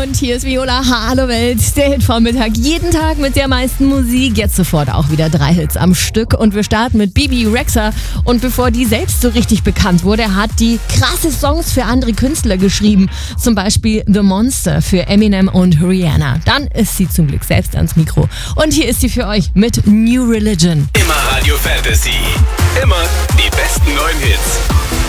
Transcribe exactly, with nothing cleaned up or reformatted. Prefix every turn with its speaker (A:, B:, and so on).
A: Und hier ist Viola, hallo Welt, der Hit-Vormittag. Jeden Tag mit der meisten Musik, jetzt sofort auch wieder drei Hits am Stück. Und wir starten mit Bebe Rexha. Und bevor die selbst so richtig bekannt wurde, hat die krasse Songs für andere Künstler geschrieben. Zum Beispiel The Monster für Eminem und Rihanna. Dann ist sie zum Glück selbst ans Mikro. Und hier ist sie für euch mit New Religion.
B: Immer Radio Fantasy. Immer die besten neuen Hits.